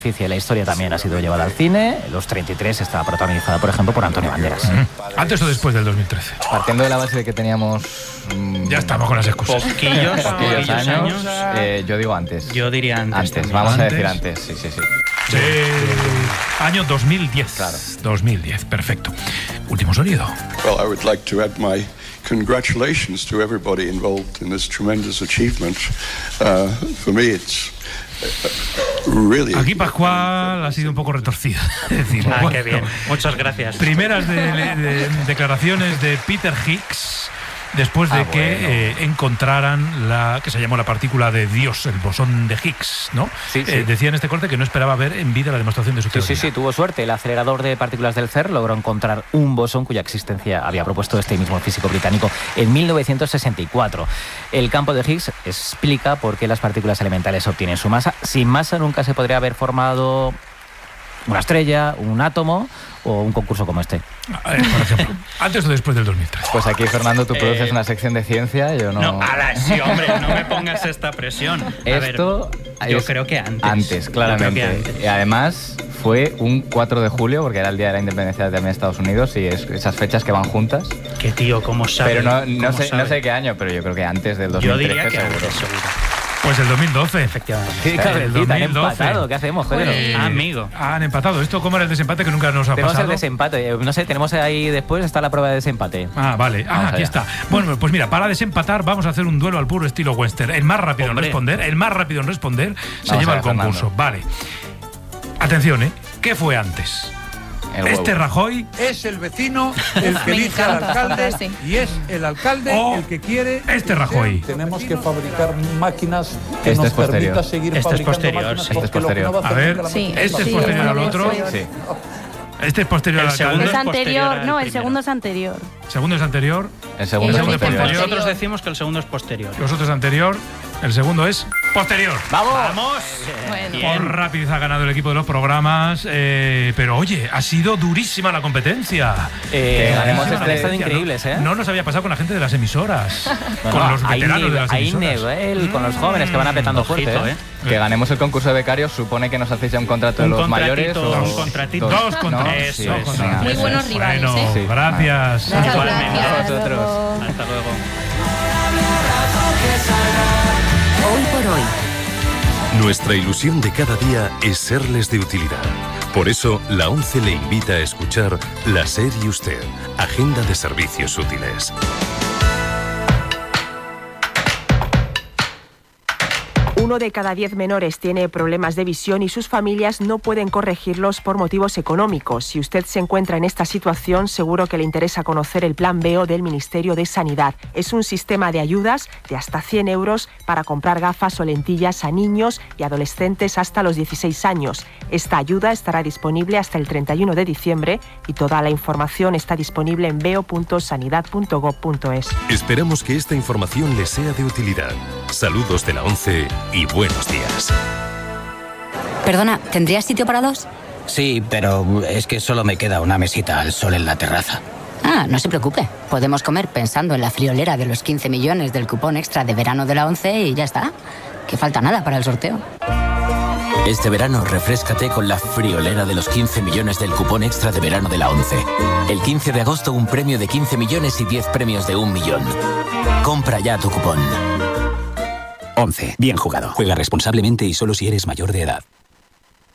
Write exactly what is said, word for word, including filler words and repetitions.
La historia también ha sido llevada al cine. Los treinta y tres está protagonizada, por ejemplo, por Antonio Banderas. Uh-huh. ¿Antes o después del dos mil trece? Partiendo de la base de que teníamos... Mmm, ya estamos con las excusas. Poquillos, poquillos años. años eh, yo digo antes. Yo diría antes. Antes, vamos ¿Antes? a decir antes. Sí, sí, sí. Sí. Año dos mil diez. Claro. dos mil diez, perfecto. Último sonido. Well, I would like to add my congratulations to everybody involved in this tremendous achievement. Uh, for me, it's... Really. Aquí Pascual ha sido un poco retorcido. Es decir, ah, bueno, qué bien. Muchas gracias. Primeras de, de, de, declaraciones de Peter Higgs después de ah, que bueno. eh, encontraran la que se llamó la partícula de Dios, el bosón de Higgs, ¿no? Sí, sí. Eh, decía en este corte que no esperaba ver en vida la demostración de su teoría. Sí, sí, sí, tuvo suerte. El acelerador de partículas del C E R logró encontrar un bosón cuya existencia había propuesto este mismo físico británico en mil novecientos sesenta y cuatro. El campo de Higgs explica por qué las partículas elementales obtienen su masa. Sin masa nunca se podría haber formado una estrella, un átomo o un concurso como este. Eh, por ejemplo, ¿antes o después del dos mil trece? Pues aquí, Fernando, tú produces eh, una sección de ciencia, yo no... No, ala, sí, hombre, no me pongas esta presión. A Esto ver, yo creo que antes. Antes, claramente. Que antes. Y además fue un cuatro de julio, porque era el día de la independencia de Estados Unidos, y es esas fechas que van juntas. Qué tío, ¿cómo sabe? Pero no, no, sé, sabe? no sé qué año, pero yo creo que antes del dos mil trece. Yo diría que seguro. antes, seguro. Pues el dos mil doce. Efectivamente. Sí, claro, el dos mil doce. Empatado. ¿Qué hacemos, Pedro? Eh, ah, amigo. Han empatado. ¿Esto cómo era el desempate que nunca nos ha tenemos pasado? Tenemos el desempate. No sé, tenemos ahí después está la prueba de desempate. Ah, vale. Ah, aquí allá. Está. Bueno, pues mira, para desempatar vamos a hacer un duelo al puro estilo western. El más rápido Hombre. en responder, el más rápido en responder se vamos lleva ver, el concurso. Fernando. Vale. Atención, ¿eh? ¿Qué fue antes? Este Rajoy es el vecino el que elige al alcalde sí. y es el alcalde o el que quiere este Rajoy. Tenemos que fabricar máquinas que este nos es posterior. permita seguir este fabricando es posterior, máquinas sí. Este es posterior. No a ver, sí. este sí, es posterior al otro. Sí. Este es posterior el al alcalde. Es anterior, no, el primero. segundo es anterior. Segundo es anterior. El segundo el es posterior. posterior. Nosotros decimos que el segundo es posterior. Nosotros anterior. El segundo es posterior. ¡Vamos! ¡Vamos! Bueno. Por rapidez ha ganado el equipo de los programas. Eh, pero oye, ha sido durísima la competencia. Eh, ganemos han este- estado increíbles, ¿eh? No, no nos había pasado con la gente de las emisoras. No, con no, los hay veteranos nivel, de las hay emisoras. nivel con los jóvenes que van apretando fuerte. Ojito, ¿eh? ¿eh? Que ganemos el concurso de becarios supone que nos hacéis ya un contrato Un de los mayores. contratito, O... un contratito. Dos ¿No? contratos. Eso dos es. contratos. Muy buenos rivales, Bueno, ¿eh? Sí. gracias. Gracias. Igualmente. Gracias. A vosotros. Hasta luego. Hoy por hoy. Nuestra ilusión de cada día es serles de utilidad. Por eso, la ONCE le invita a escuchar La SER y Usted, Agenda de Servicios Útiles. Uno de cada diez menores tiene problemas de visión y sus familias no pueden corregirlos por motivos económicos. Si usted se encuentra en esta situación, seguro que le interesa conocer el Plan B O del Ministerio de Sanidad. Es un sistema de ayudas de hasta cien euros para comprar gafas o lentillas a niños y adolescentes hasta los dieciséis años. Esta ayuda estará disponible hasta el treinta y uno de diciembre y toda la información está disponible en veo punto sanidad punto gob punto es. Esperamos que esta información les sea de utilidad. Saludos de la ONCE y buenos días. Perdona, ¿tendrías sitio para dos? Sí, pero es que solo me queda una mesita al sol en la terraza. Ah, no se preocupe. Podemos comer pensando en la friolera de los quince millones del cupón extra de verano de la ONCE y ya está. Que falta nada para el sorteo. Este verano refréscate con la friolera de los quince millones del cupón extra de verano de la ONCE. El quince de agosto un premio de quince millones y diez premios de un millón. Compra ya tu cupón. ONCE. Bien jugado. Juega responsablemente y solo si eres mayor de edad.